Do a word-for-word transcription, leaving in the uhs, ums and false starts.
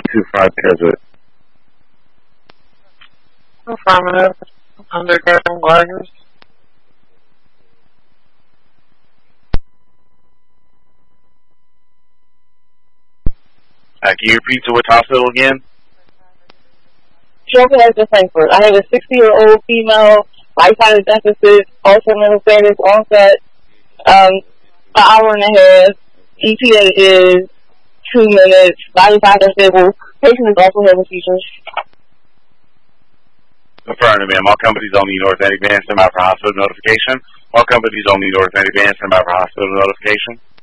two five Keswick. Affirmative. Underground gliders. Uh, can you repeat to which hospital again? Shelter Heights in Frankfurt. I have a sixty-year-old female, lifetime deficit, ulcer status, onset, um, an hour and a half. E T A is two minutes. ninety-five percent stable. Patient is also having seizures. Affirmative, ma'am. All companies on the North Atlantic Band stand by for hospital notification. All companies on the North Atlantic Band stand by for hospital notification.